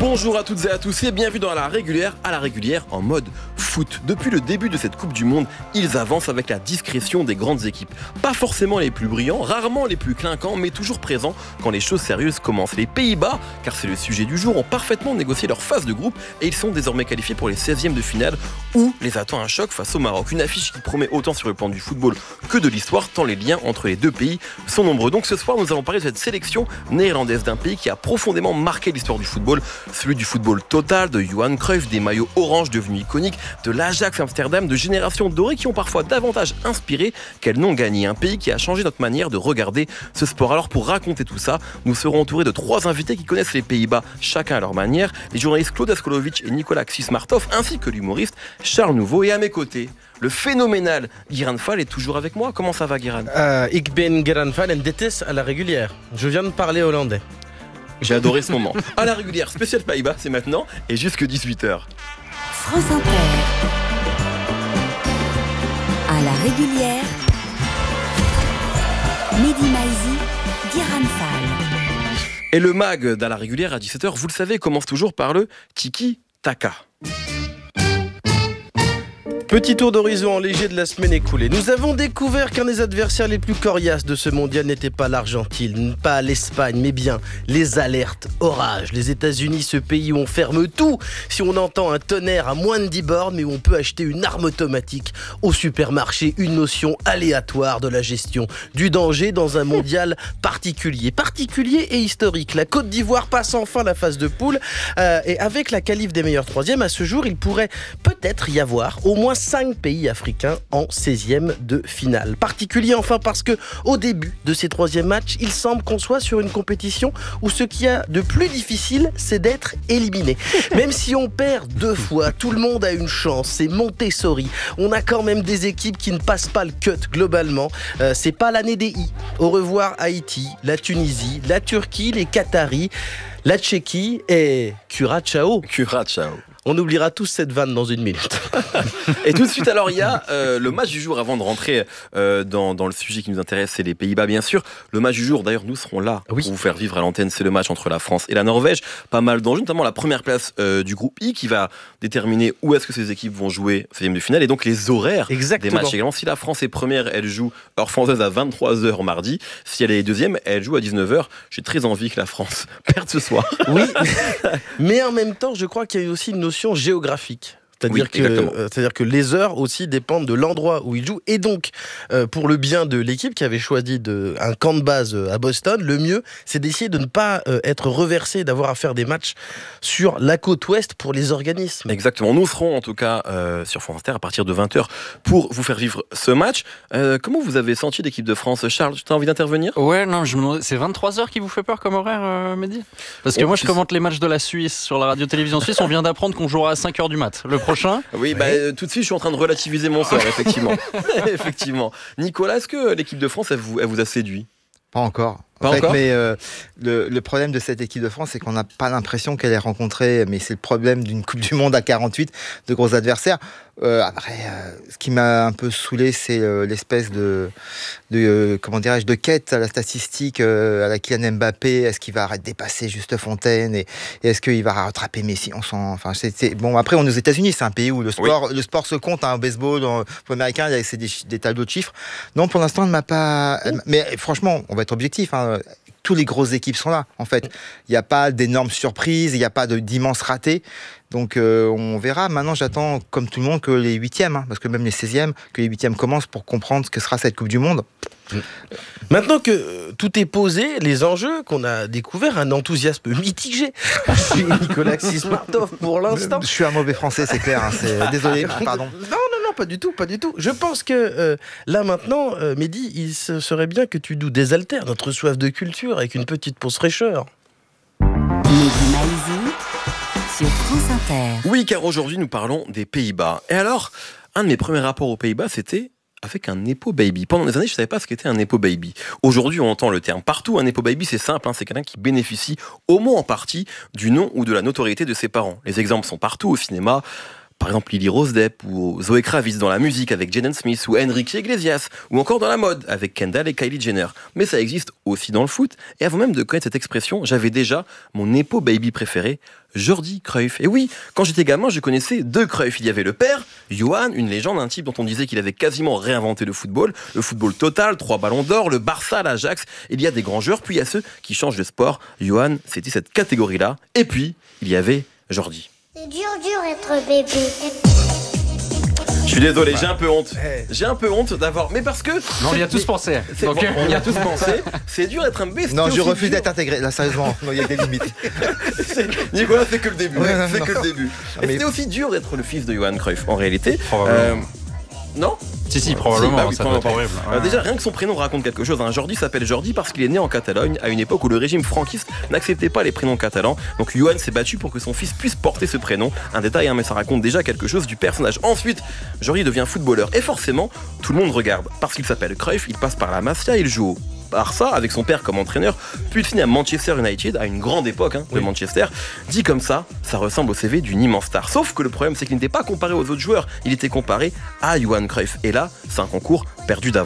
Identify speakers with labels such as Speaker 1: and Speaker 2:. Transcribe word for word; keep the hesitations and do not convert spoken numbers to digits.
Speaker 1: Bonjour à toutes et à tous et bienvenue dans la régulière, à la régulière en mode foot. Depuis le début de cette Coupe du Monde, ils avancent avec la discrétion des grandes équipes. Pas forcément les plus brillants, rarement les plus clinquants, mais toujours présents quand les choses sérieuses commencent. Les Pays-Bas, car c'est le sujet du jour, ont parfaitement négocié leur phase de groupe et ils sont désormais qualifiés pour les seizièmes de finale où les attend un choc face au Maroc. Une affiche qui promet autant sur le plan du football que de l'histoire, tant les liens entre les deux pays sont nombreux. Donc ce soir, nous allons parler de cette sélection néerlandaise d'un pays qui a profondément marqué l'histoire du football, celui du football total, de Johan Cruyff, des maillots orange devenus iconiques, de l'Ajax Amsterdam, de générations dorées qui ont parfois davantage inspiré qu'elles n'ont gagné. Un pays qui a changé notre manière de regarder ce sport. Alors pour raconter tout ça, nous serons entourés de trois invités qui connaissent les Pays-Bas chacun à leur manière, les journalistes Claude Askolovic et Nicolas Xismartov, ainsi que l'humoriste Charles Nouveau. Et à mes côtés, le phénoménal Guiran Fall est toujours avec moi. Comment ça va, Guiran?
Speaker 2: uh, Ik ben Guiran Fall en dit is à la régulière. Je viens de parler hollandais.
Speaker 1: J'ai adoré ce moment. À la régulière, spécial Pays-Bas, c'est maintenant et jusque dix-huit heures.
Speaker 3: France Inter. À la régulière. Mehdi Maizi, Guiran Fall.
Speaker 1: Et le mag d'à la régulière à dix-sept heures, vous le savez, commence toujours par le tiki-taka.
Speaker 2: Petit tour d'horizon en léger de la semaine écoulée. Nous avons découvert qu'un des adversaires les plus coriaces de ce mondial n'était pas l'Argentine, pas l'Espagne, mais bien les alertes orages. Les États-Unis, ce pays où on ferme tout si on entend un tonnerre à moins de dix bornes, mais où on peut acheter une arme automatique au supermarché, une notion aléatoire de la gestion du danger dans un mondial particulier. Particulier et historique. La Côte d'Ivoire passe enfin la phase de poule euh, et avec la qualif des meilleurs troisièmes, à ce jour, il pourrait peut-être y avoir au moins cinq pays africains en seizième de finale. Particulier enfin parce que au début de ces troisièmes matchs, il semble qu'on soit sur une compétition où ce qu'il y a de plus difficile, c'est d'être éliminé. Même si on perd deux fois, tout le monde a une chance, c'est Montessori. On a quand même des équipes qui ne passent pas le cut globalement. Euh, c'est pas l'année des i. Au revoir Haïti, la Tunisie, la Turquie, les Qataris, la Tchéquie et Curaçao.
Speaker 1: Curaçao.
Speaker 2: On oubliera tous cette vanne dans une minute.
Speaker 1: Et tout de suite, alors, il y a euh, le match du jour avant de rentrer euh, dans, dans le sujet qui nous intéresse, c'est les Pays-Bas, bien sûr. Le match du jour, d'ailleurs, nous serons là oui. pour vous faire vivre à l'antenne. C'est le match entre la France et la Norvège. Pas mal d'enjeux, notamment la première place euh, du groupe I qui va déterminer où est-ce que ces équipes vont jouer seizième de finale et donc les horaires
Speaker 2: Exactement.
Speaker 1: des matchs également. Si la France est première, elle joue heure française à vingt-trois heures mardi. Si elle est deuxième, elle joue à dix-neuf heures. J'ai très envie que la France perde ce soir.
Speaker 2: Oui, mais en même temps, je crois qu'il y a aussi une notion géographique. C'est-à-dire,
Speaker 1: oui,
Speaker 2: que, euh, c'est-à-dire que les heures aussi dépendent de l'endroit où ils jouent. Et donc, euh, pour le bien de l'équipe qui avait choisi de, un camp de base à Boston, le mieux, c'est d'essayer de ne pas euh, être reversé, d'avoir à faire des matchs sur la côte ouest pour les organismes.
Speaker 1: Exactement. Nous serons en tout cas euh, sur France Inter à partir de vingt heures pour vous faire vivre ce match. Euh, comment vous avez senti l'équipe de France? Charles, tu as envie d'intervenir?
Speaker 4: Ouais, non, je me demandais, c'est vingt-trois heures qui vous fait peur comme horaire, euh, Mehdi? Parce que oh, moi, je commente les matchs de la Suisse sur la radio-télévision suisse. On vient d'apprendre qu'on jouera à cinq heures du mat. Le prochain.
Speaker 1: Oui, bah, euh, tout de suite, je suis en train de relativiser mon sort, effectivement. effectivement. Nicolas, est-ce que l'équipe de France, elle vous, elle vous a séduit?
Speaker 5: Pas encore.
Speaker 1: Pas
Speaker 5: en fait,
Speaker 1: encore
Speaker 5: mais euh, le, le problème de cette équipe de France, c'est qu'on n'a pas l'impression qu'elle ait rencontré, mais c'est le problème d'une Coupe du Monde à quarante-huit, de gros adversaires. Euh, après, euh, ce qui m'a un peu saoulé, c'est euh, l'espèce de, de euh, comment dirais-je, de quête à la statistique, euh, à la Kylian Mbappé. Est-ce qu'il va dépasser Juste Fontaine et, et est-ce qu'il va rattraper Messi? On s'en, enfin, c'est, c'est, bon. Après, on est aux États-Unis, c'est un pays où le sport, oui. le sport se compte. Hein, au baseball, en football américain, il y a c'est des, des tableaux de chiffres. Non, pour l'instant, elle m'a pas. Elle, mais franchement, on va être objectif. Hein, toutes les grosses équipes sont là, en fait. Il n'y a pas d'énormes surprises, il n'y a pas de, d'immenses ratés. Donc euh, on verra. Maintenant, j'attends, comme tout le monde, que les huitièmes, hein, parce que même les seizièmes, que les huitièmes commencent pour comprendre ce que sera cette Coupe du Monde.
Speaker 2: Maintenant que euh, tout est posé, les enjeux qu'on a découverts, un enthousiasme mitigé chez Nicolas Xismartov pour l'instant.
Speaker 5: Je suis un mauvais français, c'est clair. Hein, c'est... Désolé, pardon.
Speaker 2: Non, non, non, pas du tout, pas du tout. Je pense que euh, là maintenant, euh, Mehdi, il serait bien que tu nous désaltères notre soif de culture avec une petite pause fraîcheur.
Speaker 3: Mehdi Maizi sur France Inter.
Speaker 1: Oui, car aujourd'hui nous parlons des Pays-Bas. Et alors, un de mes premiers rapports aux Pays-Bas, c'était avec un Nepo Baby. Pendant des années, je ne savais pas ce qu'était un Nepo Baby. Aujourd'hui, on entend le terme partout. Un Nepo Baby, c'est simple, hein, c'est quelqu'un qui bénéficie au moins en partie du nom ou de la notoriété de ses parents. Les exemples sont partout au cinéma. Par exemple Lily Rose Depp ou Zoé Kravitz dans la musique avec Jaden Smith ou Enrique Iglesias ou encore dans la mode avec Kendall et Kylie Jenner. Mais ça existe aussi dans le foot et avant même de connaître cette expression, j'avais déjà mon Nepo baby préféré, Jordi Cruyff. Et oui, quand j'étais gamin, je connaissais deux Cruyff. Il y avait le père, Johan, une légende, un type dont on disait qu'il avait quasiment réinventé le football, le football total, trois ballons d'or, le Barça, l'Ajax. Il y a des grands joueurs, puis il y a ceux qui changent de sport. Johan, c'était cette catégorie-là. Et puis, il y avait Jordi.
Speaker 6: C'est dur, dur être bébé.
Speaker 1: Je suis désolé, ouais. j'ai un peu honte. J'ai un peu honte d'avoir. Mais parce que.
Speaker 4: Non, on y a tous pensé.
Speaker 1: Donc, bon, on y a tous pensé. C'est dur d'être un bébé.
Speaker 5: Non, je refuse d'être intégré. Là, sérieusement, il y a des limites.
Speaker 1: Nicolas, c'est que le début.
Speaker 5: Ouais, non,
Speaker 1: c'est
Speaker 5: non.
Speaker 1: que le début.
Speaker 5: Mais...
Speaker 1: C'était aussi dur d'être le fils de Johan Cruyff, en réalité.
Speaker 4: Probablement. Euh,
Speaker 1: non
Speaker 4: Si, si, probablement,
Speaker 1: si, bah oui,
Speaker 4: ça doit être horrible.
Speaker 1: Euh, déjà, rien que son prénom raconte quelque chose. Hein. Jordi s'appelle Jordi parce qu'il est né en Catalogne à une époque où le régime franquiste n'acceptait pas les prénoms catalans. Donc Johan s'est battu pour que son fils puisse porter ce prénom. Un détail, hein, mais ça raconte déjà quelque chose du personnage. Ensuite, Jordi devient footballeur et forcément, tout le monde regarde. Parce qu'il s'appelle Cruyff, il passe par la Masia, il joue au Barça avec son père comme entraîneur, puis il finit à Manchester United à une grande époque hein, de oui. Manchester. Dit comme ça, ça ressemble au C V d'une immense star. Sauf que le problème, c'est qu'il n'était pas comparé aux autres joueurs, il était comparé à Johan Cruyff. Et là, c'est un concours perdu d'avance.